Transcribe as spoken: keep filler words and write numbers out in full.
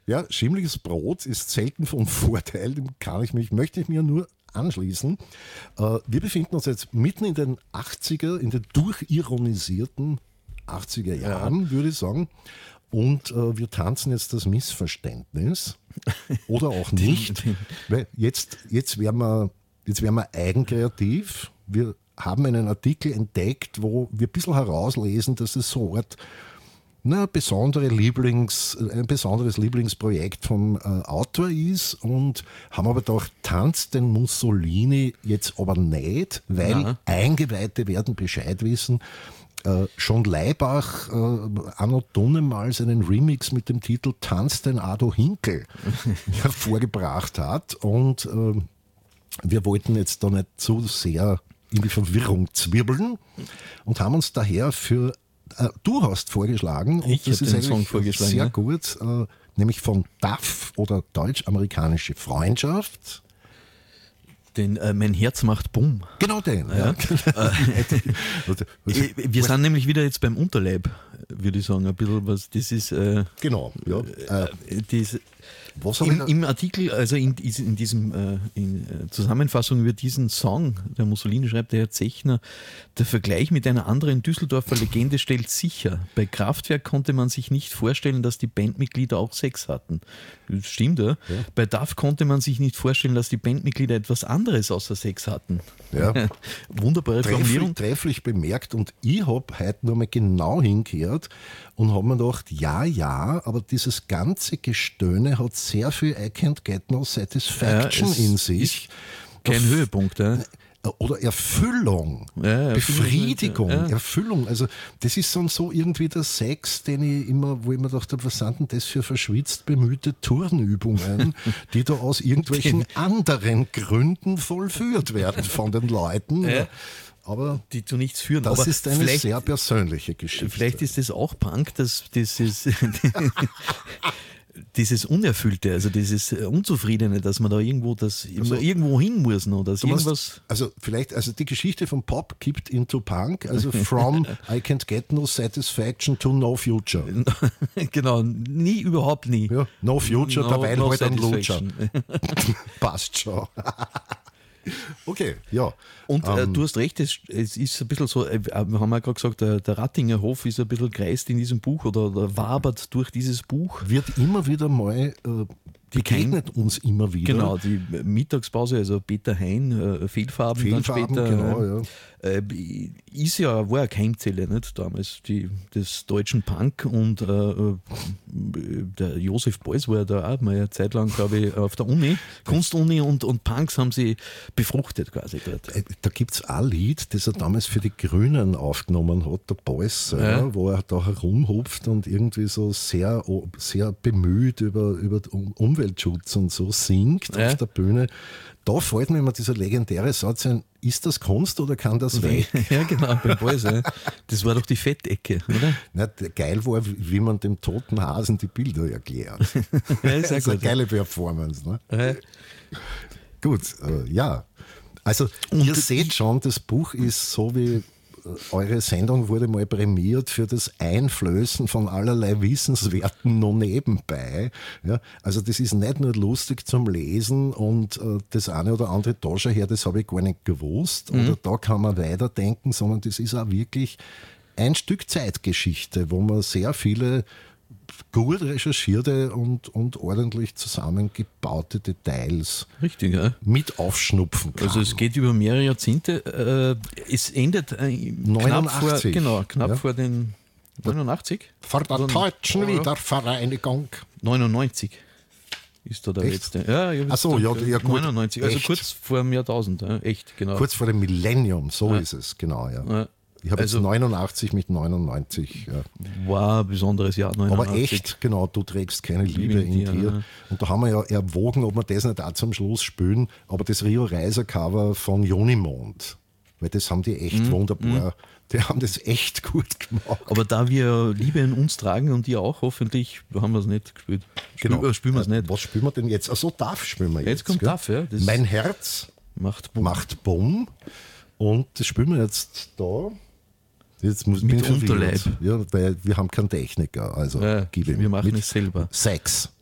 Ja, schimmliges Brot ist selten von Vorteil, dem kann ich mich, möchte ich mir nur anschließen. Äh, wir befinden uns jetzt mitten in den achtziger, in den durchironisierten achtziger Jahren, ja. würde ich sagen. Und äh, wir tanzen jetzt das Missverständnis. Oder auch nicht. Weil jetzt, jetzt werden wir, jetzt werden wir eigenkreativ. Wir haben einen Artikel entdeckt, wo wir ein bisschen herauslesen, dass es so eine Art na, besondere Lieblings, ein besonderes Lieblingsprojekt vom äh, Autor ist und haben aber gedacht, tanzt den Mussolini jetzt aber nicht, weil Aha. Eingeweihte werden Bescheid wissen. Äh, schon Leibach äh, anno Dunnemal seinen Remix mit dem Titel Tanz den Ado Hinkel hervorgebracht hat und äh, wir wollten jetzt da nicht zu sehr in die Verwirrung zwirbeln und haben uns daher für äh, du hast vorgeschlagen und ich das ist den eigentlich Song vorgeschlagen, sehr ja. gut, äh, nämlich von D A F oder Deutsch-Amerikanische Freundschaft. Den äh, Mein Herz macht Bumm. Genau den. Ja. Ja. Wir sind nämlich wieder jetzt beim Unterleib, würde ich sagen, ein bisschen was, das ist äh, genau, ja. Äh, das, was im, im Artikel, also in, in diesem äh, in Zusammenfassung über diesen Song, der Mussolini schreibt, der Herr Zechner, der Vergleich mit einer anderen Düsseldorfer Legende stellt sicher, bei Kraftwerk konnte man sich nicht vorstellen, dass die Bandmitglieder auch Sex hatten. Das stimmt, ja. ja. Bei D A F konnte man sich nicht vorstellen, dass die Bandmitglieder etwas anderes außer Sex hatten. Ja. Wunderbare trefflich, Formulierung. Trefflich bemerkt und ich habe heute nochmal genau hingehört und habe mir gedacht, ja, ja, aber dieses ganze Gestöhne hat sehr viel I can't get no satisfaction ja, in sich. Kein Auf, Höhepunkt, ja. Oder Erfüllung, ja, Befriedigung, ja. Erfüllung. Also das ist dann so irgendwie der Sex, den ich immer, wo ich mir dachte, was sind denn das für verschwitzt bemühte Turnübungen, die da aus irgendwelchen anderen Gründen vollführt werden von den Leuten. Ja. Aber die zu nichts führen. Das Aber ist eine sehr persönliche Geschichte. Vielleicht ist das auch Punk, dass dieses... dieses Unerfüllte, also dieses Unzufriedene, dass man da irgendwo das also, irgendwo hin muss noch, dass irgendwas. Musst, also vielleicht, also die Geschichte vom Pop kippt into Punk, also from I can't get no satisfaction to no future. Genau, nie, überhaupt nie. Ja, no future, no, dabei no halt ein Lutscher. Passt schon. Okay, ja. Und äh, ähm, du hast recht, es, es ist ein bisschen so, äh, wir haben ja gerade gesagt, der, der Rattinger Hof ist ein bisschen kreist in diesem Buch oder, oder wabert durch dieses Buch. Wird immer wieder mal, äh, begegnet uns immer wieder. Genau, die Mittagspause, also Peter Hein, äh, Fehlfarben, Fehlfarben dann später. Genau, ja. Äh, ist ja, war eine Keimzelle, nicht, damals, die, des deutschen Punk und äh, der Josef Beuys war ja da auch mal eine Zeit lang, glaube ich, auf der Uni, Kunstuni und, und Punks haben sie befruchtet quasi dort. Da gibt es ein Lied, das er damals für die Grünen aufgenommen hat, der Beuys, ja. Ja, wo er da herumhupft und irgendwie so sehr, sehr bemüht über, über Umweltschutz und so singt ja. auf der Bühne. Da fällt mir immer dieser legendäre Satz ein, ist das Kunst oder kann das weg? Ja, genau, beim Beuys. Ja. Das war doch die Fettecke, oder? Na, geil war, wie man dem toten Hasen die Bilder erklärt. Ja, ist das ist gut. eine geile Performance. Ne? Ja. Gut, äh, ja. Also und ihr seht schon, das Buch ist so wie eure Sendung wurde mal prämiert für das Einflößen von allerlei Wissenswerten noch nebenbei. Ja, also das ist nicht nur lustig zum Lesen und äh, das eine oder andere Tasche her, das habe ich gar nicht gewusst mhm. oder da kann man weiterdenken, sondern das ist auch wirklich ein Stück Zeitgeschichte, wo man sehr viele gut recherchierte und, und ordentlich zusammengebaute Details Richtig, ja. mit aufschnupfen kann. Also es geht über mehrere Jahrzehnte. Äh, es endet äh, neunundachtzig. Knapp vor, genau, knapp ja. vor den neunundachtzig? Vor der deutschen Wiedervereinigung. neunundneunzig ist da der echt? letzte. Ja, ja, Ach so, ja, ja gut. neunundneunzig, also echt? kurz vor dem Jahrtausend. Ja, echt, genau. Kurz vor dem Millennium, so ja. ist es, genau. Ja. Ja. Ich habe also, jetzt neunundachtzig mit neunundneunzig. Ja. War ein besonderes Jahr, neunundachtzig. Aber echt, genau, du trägst keine Liebe in dir. dir. Und da haben wir ja erwogen, ob wir das nicht auch zum Schluss spielen, aber das Rio Reiser Cover von Junimond, weil das haben die echt mhm. wunderbar, mhm. die haben das echt gut gemacht. Aber da wir Liebe in uns tragen und ihr auch hoffentlich, haben wir es nicht gespielt. Genau. Spiel, spielen wir es nicht. Was spielen wir denn jetzt? Achso, D A F spielen wir jetzt. Jetzt kommt D A F, ja. Das mein Herz macht Bumm. macht Bumm. Und das spielen wir jetzt da. Jetzt muss mit Unterleib. Ja, weil wir haben keinen Techniker. Also ja, gib ihm. wir machen mit es selber. Sex.